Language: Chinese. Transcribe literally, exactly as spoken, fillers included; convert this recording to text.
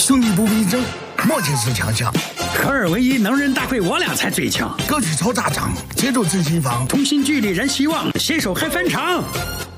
兄弟不比争，默契是强项。 合二为一，能人大会，我俩才最强。 歌曲超大涨，接住最新房， 同心聚力燃希望，携手嗨翻场。